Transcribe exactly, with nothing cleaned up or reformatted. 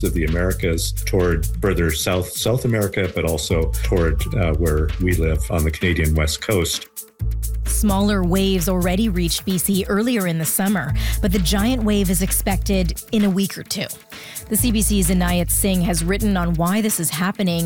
of the Americas toward further south, South America, but also toward uh, where we live on the Canadian West Coast. Smaller waves already reached B C earlier in the summer, but the giant wave is expected in a week or two. The C B C's Inayat Singh has written on why this is happening